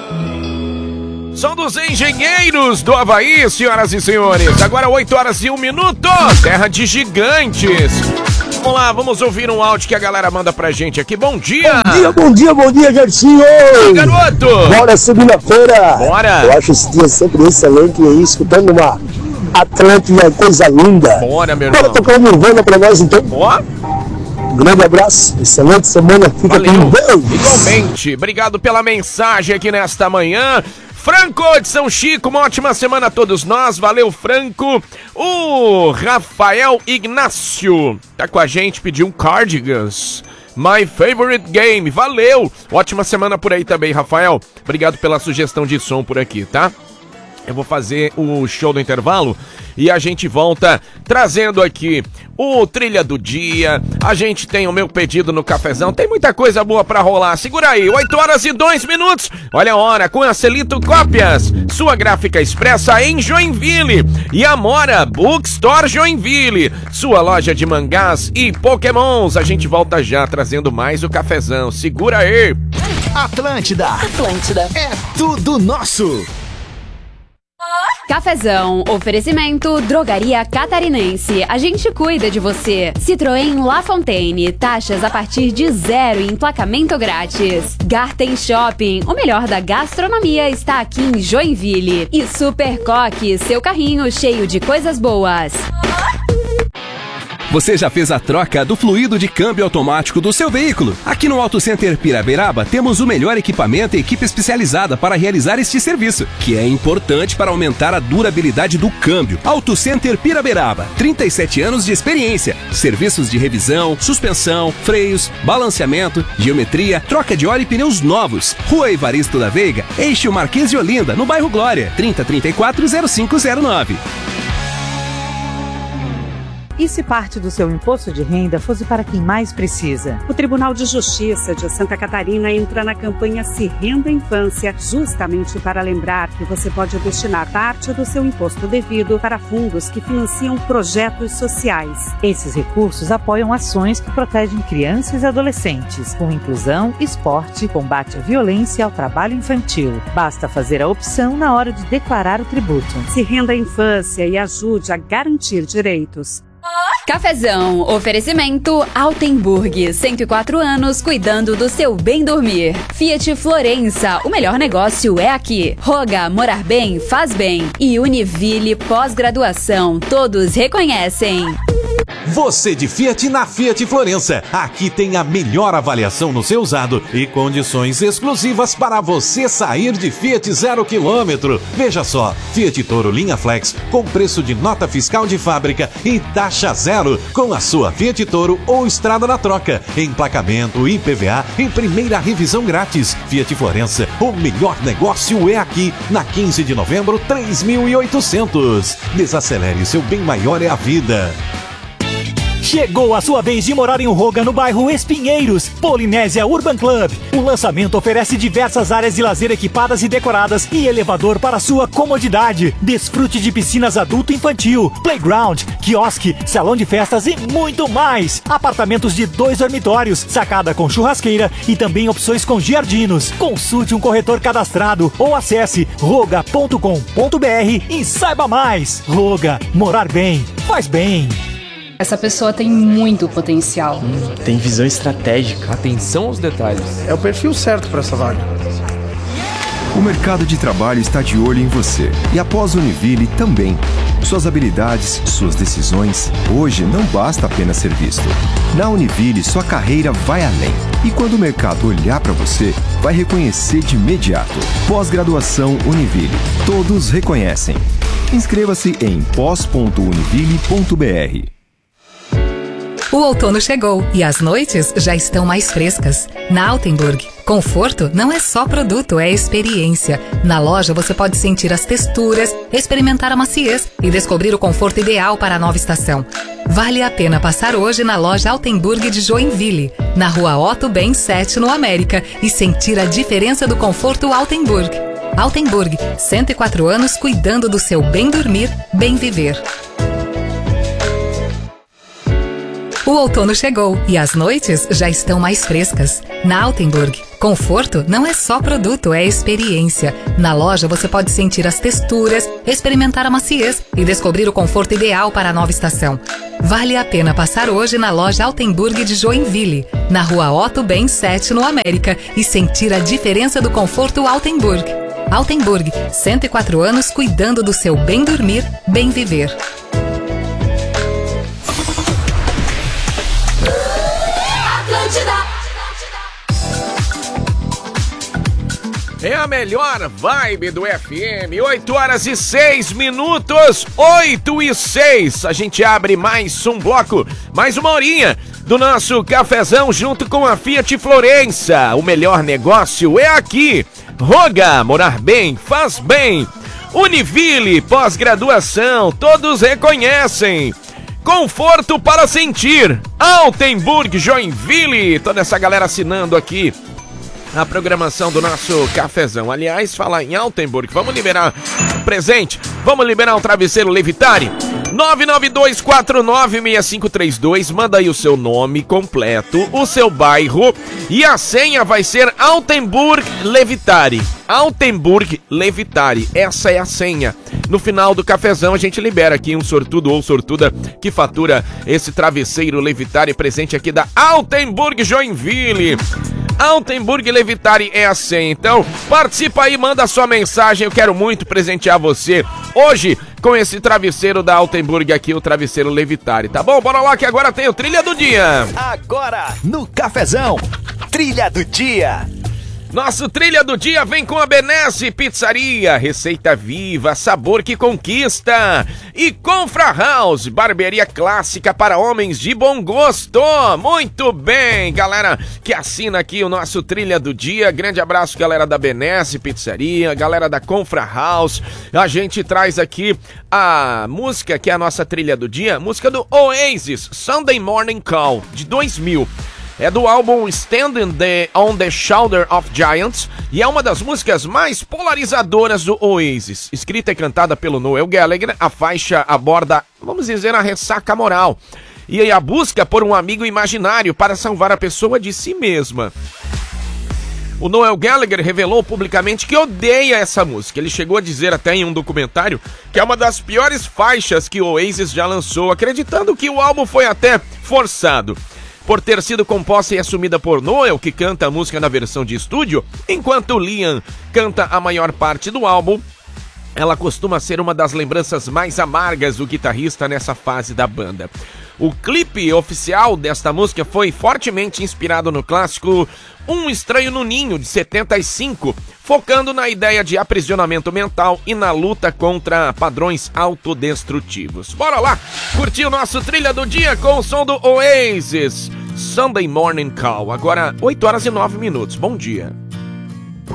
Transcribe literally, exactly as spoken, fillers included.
São dos engenheiros do Havaí, senhoras e senhores. Agora oito horas e um minuto. Terra de gigantes. Vamos lá, vamos ouvir um áudio que a galera manda pra gente aqui. Bom dia! Bom dia, bom dia, bom dia, Gertinho! Oi, garoto! Bora, segunda-feira! Bora! Eu acho esse dia sempre excelente aí, escutando uma Atlântida, coisa linda. Bora, meu irmão! Bora tocar uma Nirvana pra nós, então. Ó! Um grande abraço, excelente semana, fica Valeu. com Deus! Igualmente, obrigado pela mensagem aqui nesta manhã. Franco de São Chico, uma ótima semana a todos nós, valeu Franco. O Rafael Ignácio tá com a gente, pediu um Cardigans, My Favorite Game, valeu. Ótima semana por aí também, Rafael, obrigado pela sugestão de som por aqui, tá? Eu vou fazer o show do intervalo e a gente volta trazendo aqui o Trilha do Dia. A gente tem o meu pedido no cafezão. Tem muita coisa boa pra rolar. Segura aí, oito horas e dois minutos. Olha a hora com a Celito Cópias, sua gráfica expressa em Joinville. E Amora Bookstore Joinville, sua loja de mangás e pokémons. A gente volta já trazendo mais o cafezão. Segura aí. Atlântida. Atlântida. É tudo nosso. Cafezão, oferecimento Drogaria Catarinense. A gente cuida de você. Citroën La Fontaine, taxas a partir de zero e emplacamento grátis. Garten Shopping, o melhor da gastronomia está aqui em Joinville. E Super Coque, seu carrinho cheio de coisas boas. Você já fez a troca do fluido de câmbio automático do seu veículo? Aqui no Auto Center Piraberaba temos o melhor equipamento e equipe especializada para realizar este serviço, que é importante para aumentar a durabilidade do câmbio. Auto Center Piraberaba, trinta e sete anos de experiência. Serviços de revisão, suspensão, freios, balanceamento, geometria, troca de óleo e pneus novos. Rua Evaristo da Veiga, eixo Marquês de Olinda, no bairro Glória, trinta, trinta e quatro, zero cinco zero nove. E se parte do seu imposto de renda fosse para quem mais precisa? O Tribunal de Justiça de Santa Catarina entra na campanha Se Renda Infância, justamente para lembrar que você pode destinar parte do seu imposto devido para fundos que financiam projetos sociais. Esses recursos apoiam ações que protegem crianças e adolescentes, com inclusão, esporte, combate à violência e ao trabalho infantil. Basta fazer a opção na hora de declarar o tributo. Se renda a infância e ajude a garantir direitos. Cafezão, oferecimento Altenburg, cento e quatro anos cuidando do seu bem dormir. Fiat Florença, o melhor negócio é aqui. Roga, morar bem, faz bem. E Univille, pós-graduação, todos reconhecem. Você de Fiat na Fiat Florença. Aqui tem a melhor avaliação no seu usado e condições exclusivas para você sair de Fiat zero quilômetro. Veja só, Fiat Toro linha Flex com preço de nota fiscal de fábrica e taxa zero com a sua Fiat Toro ou estrada na troca. Emplacamento, I P V A e primeira revisão grátis. Fiat Florença, o melhor negócio é aqui. Na quinze de novembro, três mil e oitocentos. Desacelere, seu bem maior é a vida. Chegou a sua vez de morar em um Roga no bairro Espinheiros, Polinésia Urban Club. O lançamento oferece diversas áreas de lazer equipadas e decoradas e elevador para sua comodidade. Desfrute de piscinas adulto e infantil, playground, quiosque, salão de festas e muito mais. Apartamentos de dois dormitórios, sacada com churrasqueira e também opções com giardinos. Consulte um corretor cadastrado ou acesse roga ponto com ponto br e saiba mais. Roga, morar bem, faz bem. Essa pessoa tem muito potencial. Hum, tem visão estratégica. Atenção aos detalhes. É o perfil certo para essa vaga. O mercado de trabalho está de olho em você. E após o Univille também. Suas habilidades, suas decisões. Hoje não basta apenas ser visto. Na Univille, sua carreira vai além. E quando o mercado olhar para você, vai reconhecer de imediato. Pós-graduação Univille. Todos reconhecem. Inscreva-se em pós ponto univille ponto br. O outono chegou e as noites já estão mais frescas. Na Altenburg, conforto não é só produto, é experiência. Na loja você pode sentir as texturas, experimentar a maciez e descobrir o conforto ideal para a nova estação. Vale a pena passar hoje na loja Altenburg de Joinville, na rua Otto Ben sete, no América, e sentir a diferença do conforto Altenburg. Altenburg, cento e quatro anos cuidando do seu bem dormir, bem viver. O outono chegou e as noites já estão mais frescas. Na Altenburg, Conforto não é só produto, é experiência. Na loja você pode sentir as texturas, experimentar a maciez e descobrir o conforto ideal para a nova estação. Vale a pena passar hoje na loja Altenburg de Joinville, na rua Otto Ben sete, no América, e sentir a diferença do conforto Altenburg. Altenburg, cento e quatro anos cuidando do seu bem dormir, bem viver. É a melhor vibe do F M, oito horas e seis minutos, oito e seis. A gente abre mais um bloco, mais uma horinha do nosso cafezão junto com a Fiat Florença. O melhor negócio é aqui. Roga, morar bem, faz bem. Univille, pós-graduação, todos reconhecem. Conforto para sentir. Altenburg, Joinville, toda essa galera assinando aqui a programação do nosso cafezão. Aliás, falar em Altenburg, vamos liberar presente, vamos liberar um travesseiro Levitare. nove nove dois quatro nove seis cinco três dois, manda aí o seu nome completo, o seu bairro e a senha vai ser Altenburg Levitare. Altenburg Levitare, essa é a senha. No final do cafezão a gente libera aqui um sortudo ou sortuda que fatura esse travesseiro Levitare presente aqui da Altenburg Joinville. Altenburg Levitare é a senha. Então, participa aí, manda a sua mensagem. Eu quero muito presentear você hoje com esse travesseiro da Altenburg aqui, o travesseiro Levitare, tá bom? Bora lá que agora tem o Trilha do Dia. Agora, no cafezão, Trilha do Dia. Nosso Trilha do Dia vem com a Benesse Pizzaria, receita viva, sabor que conquista. E Confra House, barbearia clássica para homens de bom gosto. Muito bem, galera que assina aqui o nosso Trilha do Dia. Grande abraço, galera da Benesse Pizzaria, galera da Confra House. A gente traz aqui a música que é a nossa Trilha do Dia, música do Oasis, Sunday Morning Call, de dois mil. É do álbum Standing the, on the Shoulder of Giants e é uma das músicas mais polarizadoras do Oasis. Escrita e cantada pelo Noel Gallagher, a faixa aborda, vamos dizer, a ressaca moral e a busca por um amigo imaginário para salvar a pessoa de si mesma. O Noel Gallagher revelou publicamente que odeia essa música. Ele chegou a dizer até em um documentário que é uma das piores faixas que o Oasis já lançou, acreditando que o álbum foi até forçado. Por ter sido composta e assumida por Noel, que canta a música na versão de estúdio, enquanto Liam canta a maior parte do álbum, ela costuma ser uma das lembranças mais amargas do guitarrista nessa fase da banda. O clipe oficial desta música foi fortemente inspirado no clássico Um Estranho no Ninho, de setenta e cinco, focando na ideia de aprisionamento mental e na luta contra padrões autodestrutivos. Bora lá, curtir o nosso Trilha do Dia com o som do Oasis, Sunday Morning Call. Agora, oito horas e nove minutos. Bom dia.